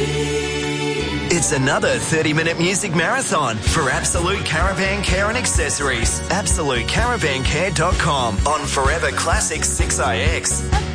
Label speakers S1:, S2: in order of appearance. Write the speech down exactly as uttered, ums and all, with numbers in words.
S1: It's another thirty-minute music marathon for Absolute Caravan Care and Accessories. absolute caravan care dot com on Forever Classic six I X.